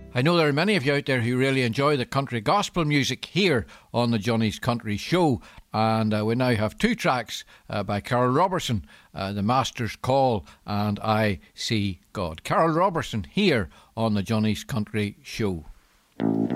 I know there are many of you out there who really enjoy the country gospel music here on the Johnny's Country Show, and we now have two tracks by Carol Robertson, The Master's Call and I See God. Carol Robertson here on the Johnny's Country Show.